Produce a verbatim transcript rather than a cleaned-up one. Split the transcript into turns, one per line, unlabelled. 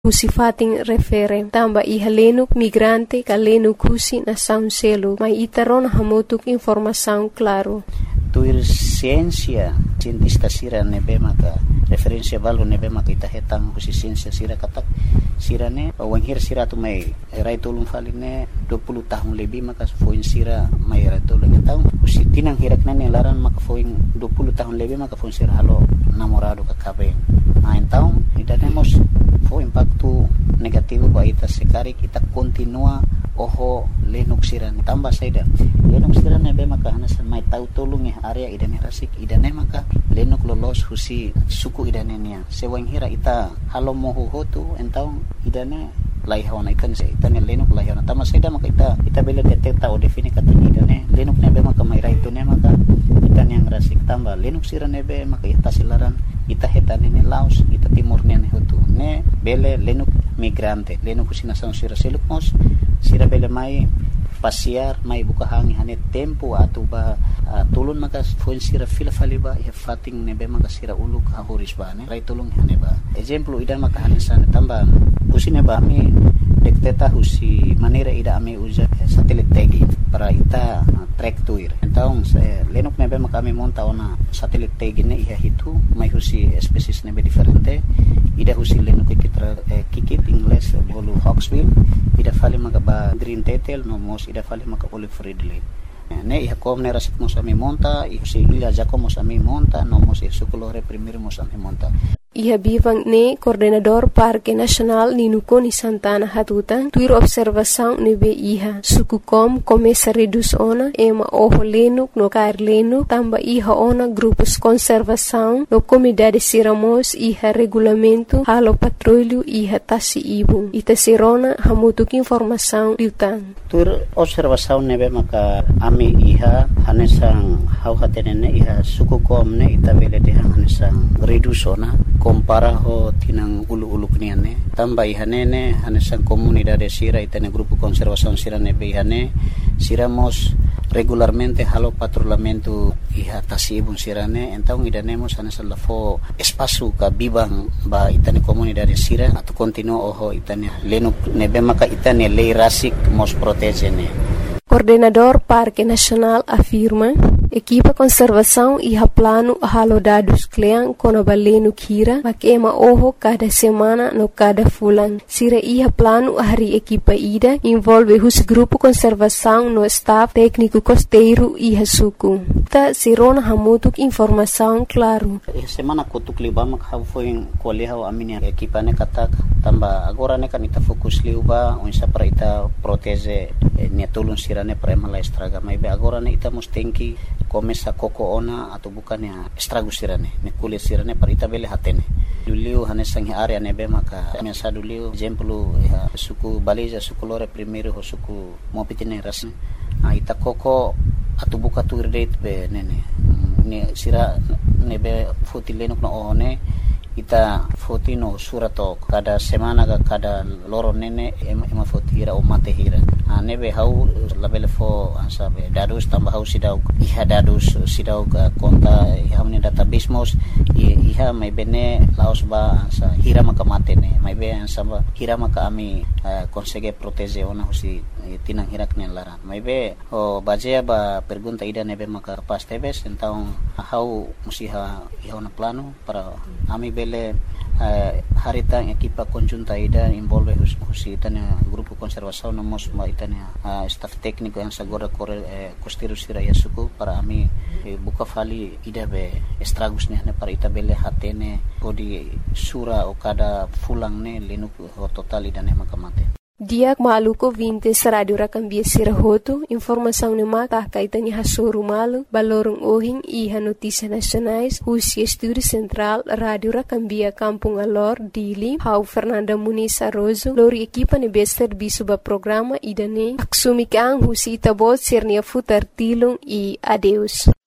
husi fating refere tamba iha lenuk migrante ka lenuk husi na saun selo mai itaron hamotuk informasaun claro.
Tuir ciência cientista sira nebe maka referência valu nebe maka ita hetang husi ciência sira katak sira ne wanghir sira tu mai rai tolong faline dua puluh tahun lebih maka foin sira mai rai tolong tahun husi tinang hirak nane laran maka foin dua puluh tahun lebih maka foin sira halo namorado ka kabe nah então ida nemos fo impacto negativo ba ita sekari kita continua oho lenuk sira tambah saida lenuk sira nebe maka hanasan mai tau tolong ya area idane rasik idane maka lenuk lolos husi suku idane nia sewang hira ita halo mohu hotu entau idane lai hawana ikan se itane lenuk lai hawana tama saida maka ita ita bela detecta o define kata idane lenuk nebe maka mai rai tune maka itane yang rasik tambah lenuk sira nebe maka ita silaran ita hetane ne laos ita timur ne hotu ne bele lenuk migrante lenuk husi nasaun sira seluk mos sira bele mai pasiar mai buka hangi hane tempo atau ba uh, tulun maka foin sira fila faliba ya fating nebe maka sira uluk hahoris ba ne rai tulung hane ba example ida maka hane sana tamba usine ba mi dekteta husi manera ida ame usa satelit tagi para ita uh, track tuir então se lenuk nebe maka ame monta ona satelit tagi ne iha hitu mai husi species nebe diferente ida husi lenuk kitra eh, kikit ingles bolu hawksbill ida fali maka ba green tetel no mos ida fali maka olive ridley ne iha kom ne rasik mos ami monta iha si ila jako mos ami monta no mos iha sukulore primir mos ami monta.
Iha bivang ne coordenador Parque Nacional Ninuko ni Santana Hatutan tuir observação nebe iha suku kom começa reduz ona ema oho lenuk no kair lenuk tamba iha ona grupos conservação no comunidade siramos iha regulamento halo patrulho iha tasi ibu ita sirona hamutuk informação liutan
tuir observação nebe maka ami iha hanesang hau hatenene iha suku kom ne ita bele de hanesang reduz ona compara ho tinang ulu-ulu kniane tamba ihanene hanesan comunidade sira itane grupo conservação sira nebe ihane siramos regularmente halo patrulhamento iha tasibun sirane então idanemos hanesan lafo espaço ka bibang ba itane comunidade sira atau continuo oho itane lenuk nebe maka itane lei rasik mos protegene.
Coordenador Parque Nacional afirma equipa conservação iha plano halo dados klean kono balenu kira makema oho cada semana no cada fulan sira iha plano hari equipa ida envolve hus grupo conservação no staff técnico costeiro iha suku ta sirona hamutuk informação claro
semana kutuk libam hau foi koleha aminia equipa ne katak tamba agora ne kanita fokus liuba onsa para ita protege ne tulun sira ne prema la estraga mai be agora ne ita mustenki começa koko ona atau bukan ya estragus sirane ne kulit sirane parita bele hatene duliu hanesang area nebe maka biasa duliu exemplo ya suku baliza suku lore primeiro ho suku mopitine rasne a ita koko atau buka tu date be nene ne sira nebe fotilenuk no one ita fotino surato kada semana ga kada loro nene ema, ema fotira o mate hira a nebe hau labele fo asabe dadus tambah hau sidau iha dadus sidau ga konta iha ni database mos iha mai bene laos ba sa hira maka mate ne mai be ansaba hira maka ami uh, consegue protege ona husi tinang hirak ne laran mai be o bajea ba pergunta ida nebe maka pas tebes então hau musiha iha ona plano para ami bele uh, harita equipa conjunta ida envolve hus, husi itania grupo conservação no mos ma itania uh, staff técnico yang sagora kore eh, costeiro sira ya suku para ami eh, buka fali ida be estragus ne para ita bele hatene odi sura o kada fulang ne lenuk ho total ida ne makamate.
Diak maluko vintes radio rakambia sirahoto informação ne maka kaitani hasuru malu balorong ohing iha notícia nacionais husi estúdio central radio rakambia kampung alor dili hau Fernanda Muniz Arrozo lori equipa ne bester bisuba programa idane aksumikang husi itabot sirnia futar tilung i adeus.